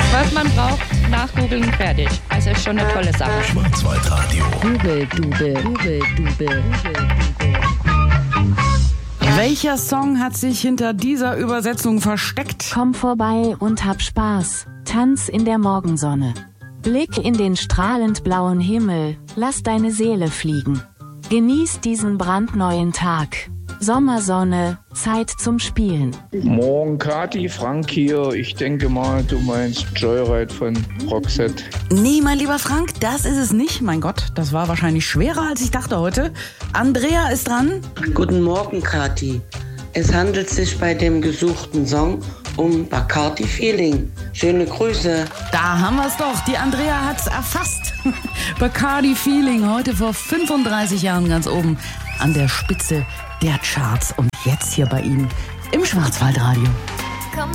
Was man braucht, nachgoogeln, fertig. Also ist schon eine tolle Sache. Schwarzwaldradio. Dubel. Welcher Song hat sich hinter dieser Übersetzung versteckt? Komm vorbei und hab Spaß. Tanz in der Morgensonne. Blick in den strahlend blauen Himmel. Lass deine Seele fliegen. Genieß diesen brandneuen Tag. Sommersonne, Zeit zum Spielen. Morgen Kati, Frank hier. Ich denke mal, du meinst Joyride von Roxette. Nee, mein lieber Frank, das ist es nicht. Mein Gott, das war wahrscheinlich schwerer, als ich dachte heute. Andrea ist dran. Guten Morgen, Kati. Es handelt sich bei dem gesuchten Song um Bacardi Feeling. Schöne Grüße. Da haben wir es doch. Die Andrea hat's erfasst. Bacardi Feeling, heute vor 35 Jahren ganz oben an der Spitze der Charts. Und jetzt hier bei Ihnen im Schwarzwaldradio.